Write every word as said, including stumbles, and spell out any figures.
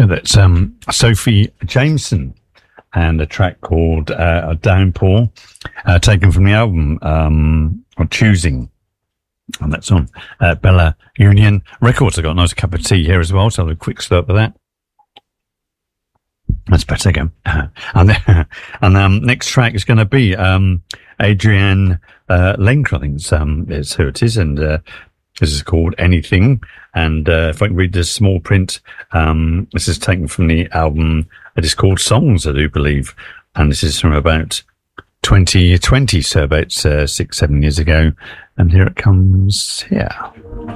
Yeah, that's um, Sophie Jameson and a track called uh, Downpour, uh, taken from the album um, on Choosing. And that's on uh, Bella Union Records. I've got a nice cup of tea here as well, so I'll have a quick slurp of that. That's better again. And then, and um, next track is going to be um, Adrienne uh, Lenk, I think it's, um, it's who it is, and uh, this is called Anything. And uh, if I can read the small print, um, this is taken from the album. It is called Songs, I do believe, and this is from about twenty twenty, so about uh, six, seven years ago. And here it comes here.